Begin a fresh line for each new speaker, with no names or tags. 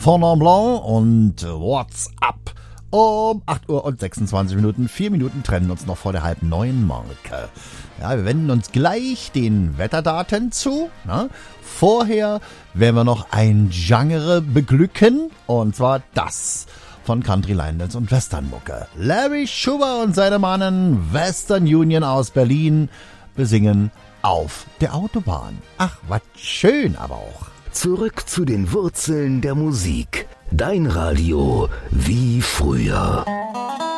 von Mont Blanc und What's Up. Um 8 Uhr und 26 Minuten, 4 Minuten trennen uns noch vor der 8:30-Marke. Ja, wir wenden uns gleich den Wetterdaten zu. Ne? Vorher werden wir noch ein Genre beglücken, und zwar das von Country Line Dance und Westernmucke. Larry Schuber und seine Mannen Western Union aus Berlin besingen Auf der Autobahn. Ach, was schön aber auch.
Zurück zu den Wurzeln der Musik. Dein Radio wie früher.